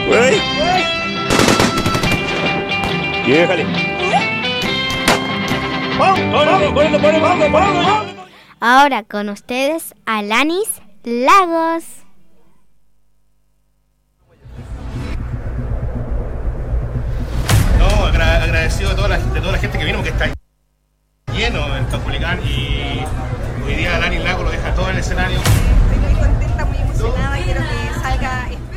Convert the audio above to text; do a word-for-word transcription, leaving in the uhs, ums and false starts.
¡Uy! Y déjale. Ahora con ustedes, Alanis Lagos. No, agra- agradecido de toda, la, de toda la gente que vino, porque está lleno el Caupolicán y hoy día Alanis Lagos lo deja todo en el escenario. Estoy muy contenta, muy emocionada y quiero que salga este